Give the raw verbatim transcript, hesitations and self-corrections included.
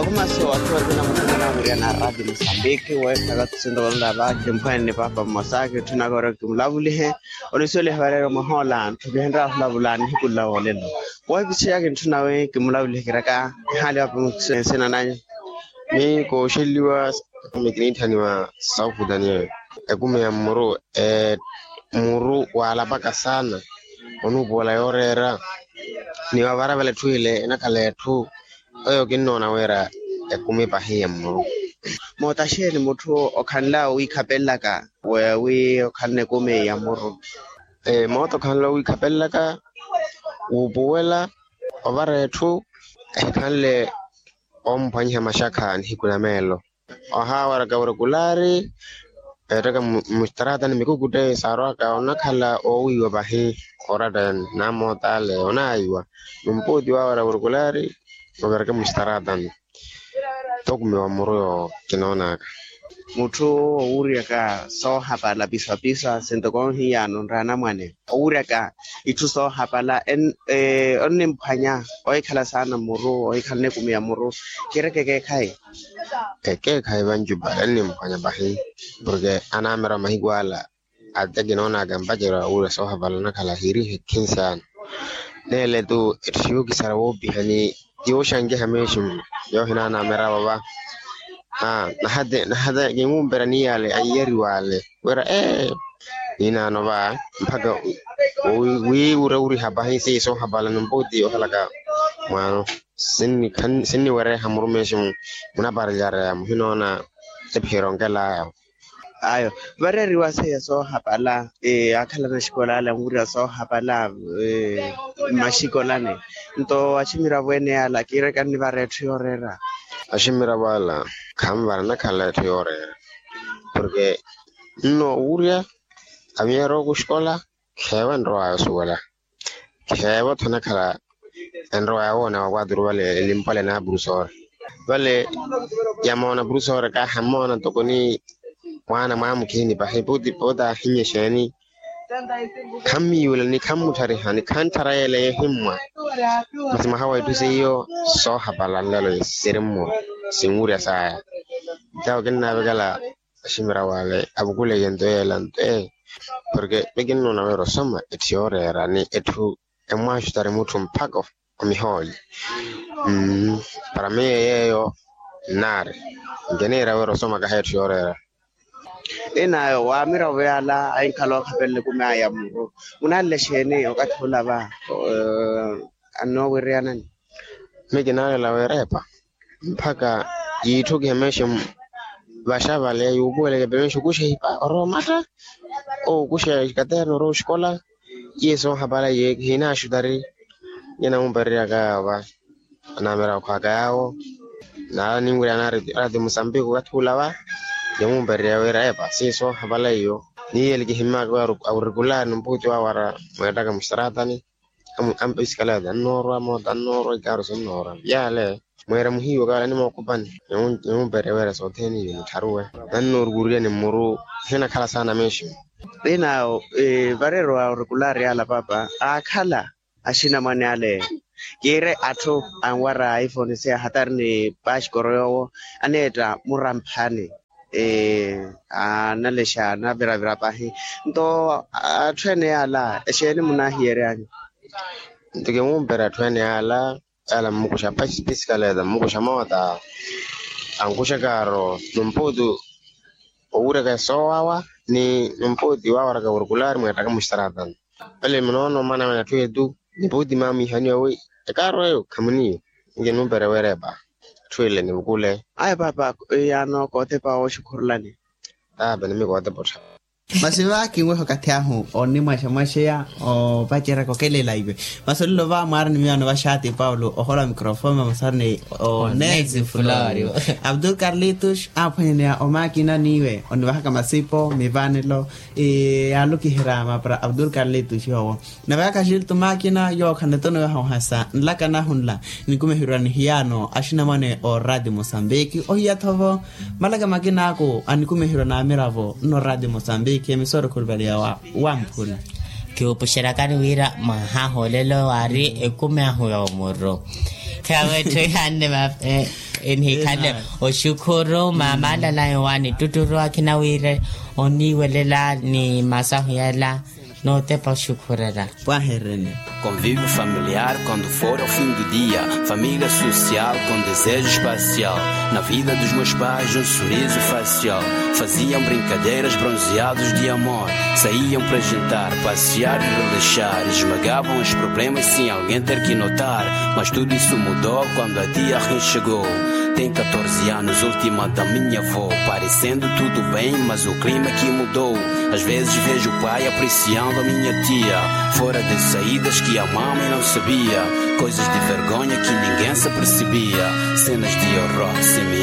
Informasi watu wazina mtumana muriana Radio Mozambique wa tagatusindo wala ba jempani papa Mosake tunagora kumlabulihe onisole harero mahola tubihendra labulani hikula wolelo wa bisiya tunawe kumlabulihe kiraka hali hapo sena nanye mi ko sheliwa migrintani wa South Daniel ekume ya muru e muru wala baka sana onu bola yorera ni wabara vale tuile nakale tu oyo kinona wera ekume pahiya muru motasheni muthu okhanla uikhapellaka we we okhanne kume ya muru e moto khanla uikhapellaka ubuwela obare tu ekhanle ompanya mashaka hikula melo oha waraga regulari eraga mustarata ni mikukude saraka onakhala owiwa bahi orada namo tale onaiwa numpodi wa wara regulari waraga mustarata tokume wa muro kinona muthu uriaka so hapala bisa bisa sentokon hiyano rana mwane uriaka itu so hapala en eh onne mphanya oikhala sana muru oikhalne kume ya muru kireke ke khai eke khai banju balani mphanya bahi porque ana mera mahigwala ataginona gambajera ura so hapala nakala hiri kinsan nele tu etshiu kisarawo bihani yo shange hameshim yo hinana mera baba ah nahade nahade gimu berani yale ayeri wale wera eh ina no ba mpaka wi ura uri habahi se so habala numbodi ohalaka ma sinni kan sinni were hamurumeshim muna barjara muhinona tepirongela ayo bare riwase so habala eh akhala na shikola la ngura so habala eh mashikola ne nto achimira bwene ala kire kanni bare thiorera ashimira bala kambara nakala thiore porque no uria amiero kushkola khewa ndroa suwala khewa thona khala ndroa wona waduru wale limpale na brusor wale yamona brusor ka hamona tokoni wana mamu kini bahe bodi boda hinye sheni kammi wala ni kammu tare hani kan tarayele himma masima hawa duseyo so habala lalo sirmo singura saya taw ganna bagala shimra wale abugule yendo elante porque begin no vero soma etiore rani etu emash tare mutum pago mi holi mm para me yeyo nare genera vero soma ka etiore ena wa mira wala ay khalo khapelle kuma ya muru unalle shene okathola ba anno weriana megena la werepa mpaka yithuke meshim bashaba le yubole bemesho kushe hipa oromata o kushe katero ro shkola yeso habala ye hina shudari yana umbaria ga ba na mera kwa gao na ningura na Radio Mozambique wathula ba yamu baria wera epa seso habala yo ni elge himma ga regular numputi wa wara mwetaka mustarata ni am am iskala da noro mo da noro garo so noro yale mwera muhiyo ga ni mo kuban yamu yamu baria wera so teni ni taruwe dan nor gurye ni muru hena kala sana meshi ena e barero wa regular yala papa akhala ashina mane ale kire atho anwara iPhone se hatarni bash koroyo aneta muramphane eh analesha na vera vera pahi ndo athene ala esheni muna hiere ani ndike mumbera thene ala ala mukusha pachi piskala da mukusha mota angusha garo numpodu owure ga sowawa ni numpodi wa waraga regular mwetaka mustaratan ale mnono mana mana tuedu ni bodi mami hanyo we ekaro yo kamuni nge numbera wereba twele ni bukule ay baba yano kote pa o shukurlani ah bana mi kote bota masiva kingwe hokatyahu onni masha masha o pachera kokele live masolo va marni miano va shati Paulo o hola microfono masarne o Nezi Fulario Abdul Carlitos apanya o makina niwe onni va kama sipo mivanelo e aluki hirama para Abdul Carlitos yo na va ka shil tu makina yo khanetono ha hasa lakana hunla nikume hirani hiano ashina mane o Radio Mozambique o yathovo malaga makina ko anikume hirana miravo no Radio Mozambique kemisoro kulbalia wa wampula kiupushiraka wira mahaho lelo wari ekume aho ya moro kawe to hande ma enhikale oshukuru mamala la yawani tuturu akina wire oni welela ni masahu yala no te pa shukurera. Convívio familiar quando for ao fim do dia. Família social com desejo espacial. Na vida dos meus pais um sorriso facial. Faziam brincadeiras bronzeados de amor. Saíam para jantar, passear e relaxar. Esmagavam os problemas sem alguém ter que notar. Mas tudo isso mudou quando a tia Ren chegou. Tem catorze anos, última da minha avó. Parecendo tudo bem, mas o clima que mudou. Às vezes vejo o pai apreciando a minha tia. Fora de saídas que a mamãe não sabia. Coisas de vergonha que ninguém se percebia. Cenas de horror,